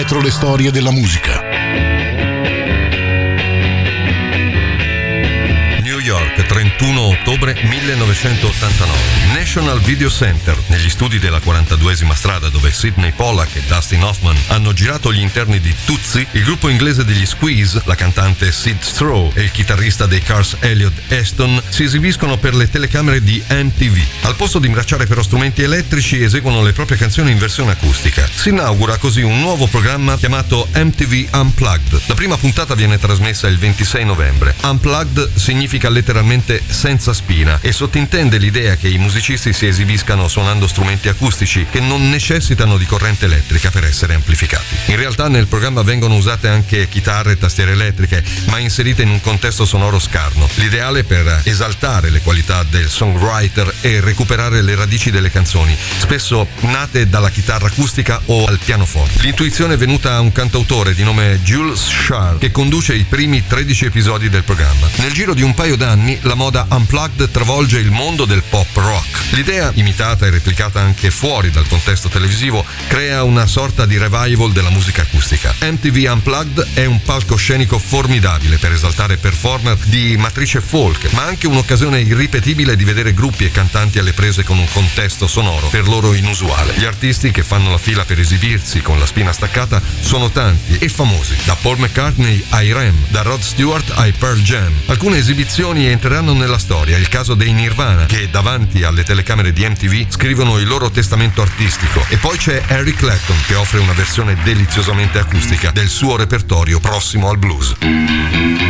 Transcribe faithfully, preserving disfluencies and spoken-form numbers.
dietro le storie della musica. New York, trentuno ottobre millenovecentottantanove. National Video Center, negli studi della quarantaduesima strada dove Sidney Pollack e Dustin Hoffman hanno girato gli interni di Tootsie, il gruppo inglese degli Squeeze, la cantante Sid Straw e il chitarrista dei Cars Elliot Aston si esibiscono per le telecamere di M T V. Al posto di imbracciare però strumenti elettrici, eseguono le proprie canzoni in versione acustica. Si inaugura così un nuovo programma chiamato M T V Unplugged. La prima puntata viene trasmessa il ventisei novembre. Unplugged significa letteralmente senza spina e sottintende l'idea che i musicisti si esibiscano suonando strumenti acustici che non necessitano di corrente elettrica per essere amplificati. In realtà nel programma vengono usate anche chitarre e tastiere elettriche, ma inserite in un contesto sonoro scarno, l'ideale per esaltare le qualità del songwriter e recuperare le radici delle canzoni, spesso nate dalla chitarra acustica o al pianoforte. L'intuizione è venuta a un cantautore di nome Jules Sharp che conduce i primi tredici episodi del programma. Nel giro di un paio d'anni la moda Unplugged travolge il mondo del pop rock. L'idea, imitata e replicata anche fuori dal contesto televisivo, crea una sorta di revival della musica acustica. M T V Unplugged è un palcoscenico formidabile per esaltare performer di matrice folk, ma anche un'occasione irripetibile di vedere gruppi e cantanti alle prese con un contesto sonoro per loro inusuale. Gli artisti che fanno la fila per esibirsi con la spina staccata sono tanti e famosi, da Paul McCartney ai Rem, da Rod Stewart ai Pearl Jam. Alcune esibizioni entreranno nella storia, il caso dei Nirvana, che davanti alle telecamere di M T V scrivono il loro testamento artistico, e poi c'è Eric Clapton che offre una versione deliziosamente acustica del suo repertorio prossimo al blues.